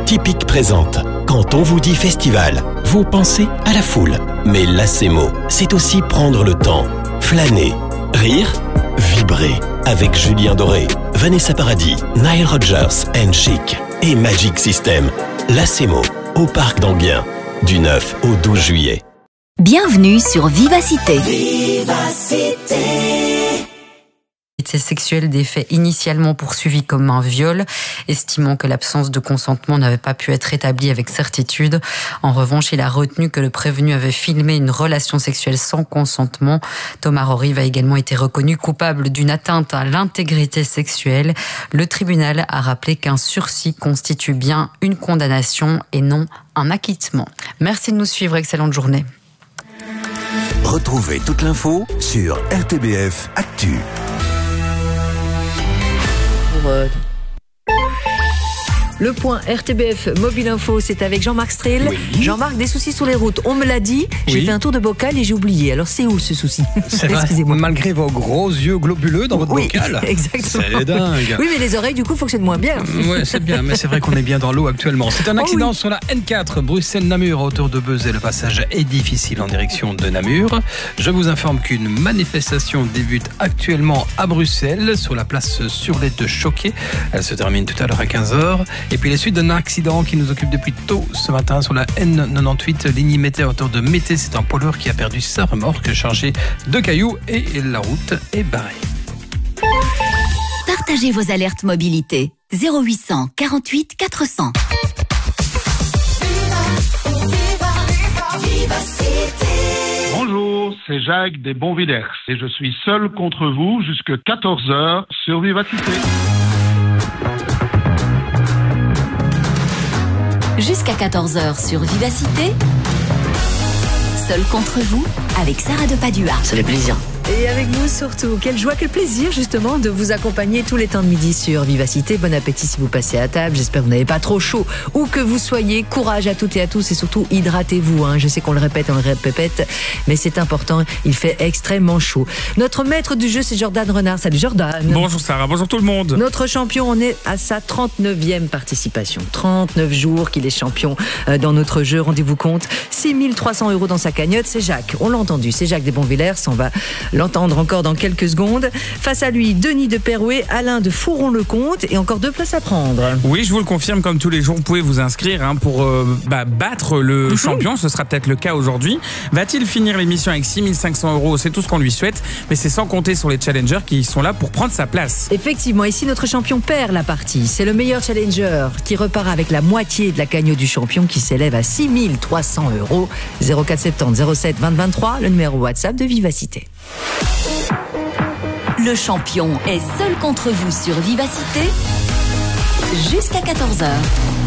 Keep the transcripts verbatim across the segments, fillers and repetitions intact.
Typique présente. Quand on vous dit festival, vous pensez à la foule. Mais Lacemo, c'est aussi prendre le temps, flâner, rire, vibrer. Avec Julien Doré, Vanessa Paradis, Nile Rodgers and Chic et Magic System. Lacemo, au Parc d'Enghien, du neuf au douze juillet. Bienvenue sur Vivacité. Vivacité. Sexuel des faits initialement poursuivis comme un viol, estimant que l'absence de consentement n'avait pas pu être établie avec certitude. En revanche, il a retenu que le prévenu avait filmé une relation sexuelle sans consentement. Thomas Rorive a également été reconnu coupable d'une atteinte à l'intégrité sexuelle. Le tribunal a rappelé qu'un sursis constitue bien une condamnation et non un acquittement. Merci de nous suivre, excellente journée. Retrouvez toute l'info sur R T B F Actu. Le point R T B F Mobile Info, c'est avec Jean-Marc Strel. Oui. Jean-Marc, des soucis sur les routes. On me l'a dit, j'ai Oui. fait un tour de bocal et j'ai oublié. Alors c'est où ce souci? C'est vrai, Excusez-moi. malgré vos gros yeux globuleux dans votre Oui, bocal. exactement. C'est dingue. Oui, mais les oreilles du coup fonctionnent moins bien. Ouais, c'est bien, mais c'est vrai qu'on est bien dans l'eau actuellement. C'est un Oh accident oui. sur la N quatre, Bruxelles-Namur, à hauteur de Beuzet. Le passage est difficile en direction de Namur. Je vous informe qu'une manifestation débute actuellement à Bruxelles, sur la place Surlet de Choquet. Elle se termine tout à l'heure à quinze heures. Et puis les suites d'un accident qui nous occupe depuis tôt ce matin sur la N quatre-vingt-dix-huit, ligne Mété à hauteur de Mété. C'est un poids lourd qui a perdu sa remorque chargée de cailloux et la route est barrée. Partagez vos alertes mobilité. zéro huit cent quarante-huit quatre cents. Bonjour, c'est Jacques des Bonvillers et je suis seul contre vous jusqu'à quatorze heures sur Vivacité. Jusqu'à quatorze heures sur Vivacité. Seul contre vous, avec Sarah de Padua. Ça fait plaisir. Et avec vous surtout, quelle joie, quel plaisir justement de vous accompagner tous les temps de midi sur Vivacité. Bon appétit si vous passez à table, j'espère que vous n'avez pas trop chaud. Où que vous soyez, courage à toutes et à tous et surtout hydratez-vous. Hein. Je sais qu'on le répète, on le répète, mais c'est important, il fait extrêmement chaud. Notre maître du jeu, c'est Jordan Renard. Salut Jordan. Bonjour Sarah, bonjour tout le monde. Notre champion, on est à sa trente-neuvième participation. trente-neuf jours qu'il est champion euh, dans notre jeu, rendez-vous compte. six mille trois cents euros dans sa cagnotte, c'est Jacques. On l'a entendu, c'est Jacques des Bonvillers, on va l'entendre encore dans quelques secondes. Face à lui, Denis de Perouet, Alain de Fouron-le-Comte et encore deux places à prendre. Oui, je vous le confirme, comme tous les jours, vous pouvez vous inscrire hein, pour euh, bah, battre le Mm-hmm. champion. Ce sera peut-être le cas aujourd'hui. Va-t-il finir l'émission avec six mille cinq cents euros? C'est tout ce qu'on lui souhaite, mais c'est sans compter sur les challengers qui sont là pour prendre sa place. Effectivement, ici notre champion perd la partie. C'est le meilleur challenger qui repart avec la moitié de la cagnotte du champion qui s'élève à six mille trois cents euros. zéro quatre soixante-dix zéro sept vingt vingt-trois, le numéro WhatsApp de Vivacité. Le champion est seul contre vous sur Vivacité. Jusqu'à quatorze heures.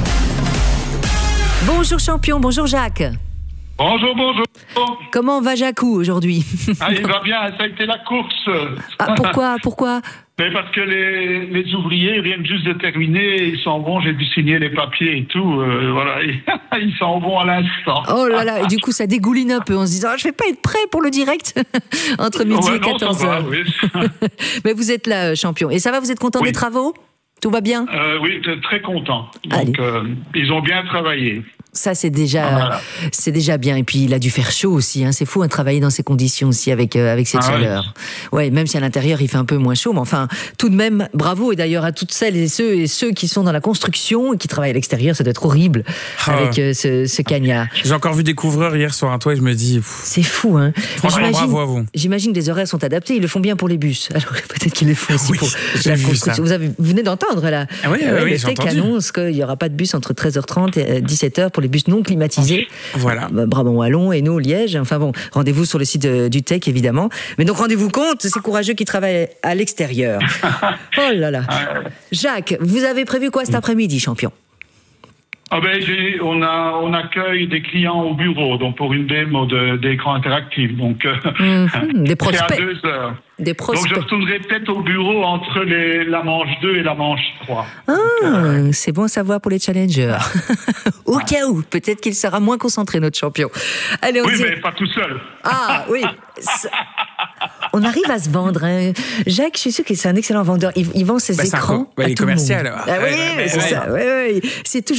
Bonjour champion, bonjour Jacques. Bonjour, bonjour. Comment va Jacou aujourd'hui? Ah, il va bien, ça a été la course. Ah, pourquoi, pourquoi? Mais parce que les, les ouvriers viennent juste de terminer, ils s'en vont, j'ai dû signer les papiers et tout, euh, voilà, ils s'en vont à l'instant. Oh là là, et du coup ça dégouline un peu en se disant, je vais pas être prêt pour le direct entre midi Ouais, et non, quatorze ça va, heures. oui. Mais vous êtes là, champion. Et ça va, vous êtes content Oui. des travaux? Tout va bien? Euh, oui, très content. Allez. Donc, euh, ils ont bien travaillé. Ça, c'est déjà, Ah, voilà. c'est déjà bien. Et puis, il a dû faire chaud aussi. Hein. C'est fou, hein, travailler dans ces conditions aussi avec euh, avec cette Ah, chaleur. Ouais, même si à l'intérieur il fait un peu moins chaud, mais enfin, tout de même, bravo. Et d'ailleurs à toutes celles et ceux et ceux qui sont dans la construction et qui travaillent à l'extérieur, ça doit être horrible Ah. avec euh, ce, ce cagnard. J'ai encore vu des couvreurs hier sur un toit et je me dis, pff, C'est fou, hein. franchement, J'imagine- bravo à vous. J'imagine que les horaires sont adaptés. Ils le font bien pour les bus. Alors peut-être qu'ils le font aussi Oui, pour j'ai la vu construction. ça. Vous, avez, vous venez d'entendre là. Ah oui, oui, Euh, oui, le j'ai T E C entendu. annonce qu'il n'y aura pas de bus entre treize heures trente et dix-sept heures pour les bus non climatisés. Voilà. Bah, Brabant-Wallon, Hainaut, Liège. Enfin bon, rendez-vous sur le site de- du T E C évidemment. Mais donc rendez-vous compte, c'est courageux qui travaillent à l'extérieur. Oh là là. Jacques, vous avez prévu quoi cet après-midi, champion? Ah ben, j'ai, on a, on accueille des clients au bureau, donc pour une démo de, d'écran interactif. Donc, euh, Mhm, des c'est à prospects. deux heures. Des Donc, je prospects. retournerai peut-être au bureau entre les, la manche deux et la manche trois. Ah, c'est bon à savoir pour les challengers. Au cas où, peut-être qu'il sera moins concentré, notre champion. Allez, on Oui, dit- mais pas tout seul. Ah, oui. Ça- On arrive à se vendre. Hein. Jacques, je suis sûr que c'est un excellent vendeur. Il, il vend ses Bah, c'est un écrans. co- bah, à il est tout le monde. commercial. Ah, oui, Ouais, ouais, c'est ouais. ça. Ouais, ouais. C'est toujours